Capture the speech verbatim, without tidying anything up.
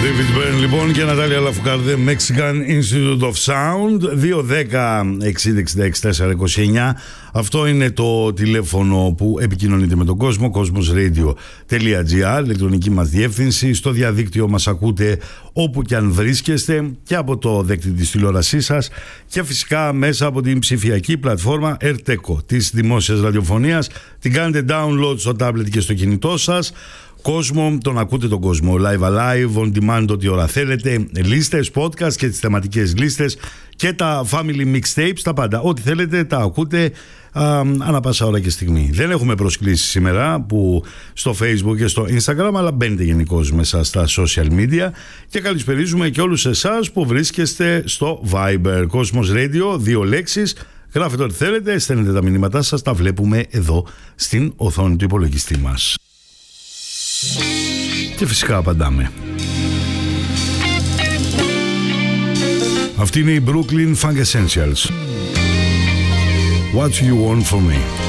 David Byrne λοιπόν και Νατάλια Λαφουκάρδε, Mexican Institute of Sound. Δύο δέκα εξήντα εξήντα έξι τετρακόσια είκοσι εννιά. Αυτό είναι το τηλέφωνο που επικοινωνείτε με τον κόσμο. κοσμοσradio τελεία τζι άρ, ηλεκτρονική μας διεύθυνση. Στο διαδίκτυο μας ακούτε όπου και αν βρίσκεστε, και από το δέκτη της τηλεόρασής σας, και φυσικά μέσα από την ψηφιακή πλατφόρμα Erteco της δημόσιας ραδιοφωνίας. Την κάνετε download στο tablet και στο κινητό σας. Κόσμο, τον ακούτε τον κόσμο live alive, on demand, ό,τι ώρα θέλετε, λίστες, podcast και τις θεματικές λίστες και τα family mixtapes, τα πάντα, ό,τι θέλετε τα ακούτε α, ανά πάσα ώρα και στιγμή. Δεν έχουμε προσκλήσεις σήμερα που στο Facebook και στο Instagram, αλλά μπαίνετε γενικώς μέσα στα social media και καλησπερίζουμε και όλους εσάς που βρίσκεστε στο Viber. Cosmos Radio, δύο λέξεις, γράφετε ό,τι θέλετε, στέλνετε τα μηνύματά σας, τα βλέπουμε εδώ στην οθόνη του υπολογιστή μας. Και φυσικά απαντάμε. Αυτή είναι η Brooklyn Funk Essentials. What you want from me.